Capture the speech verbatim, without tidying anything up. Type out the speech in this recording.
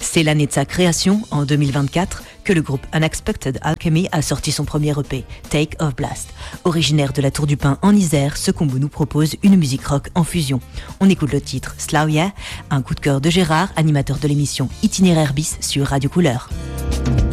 C'est l'année de sa création, en deux mille vingt-quatre, que le groupe Unexpected Alchemy a sorti son premier E P, Take of Blast. Originaire de la Tour du Pin en Isère, ce combo nous propose une musique rock en fusion. On écoute le titre Slaughter, un coup de cœur de Gérard, animateur de l'émission Itinéraire bis sur Radio Couleur.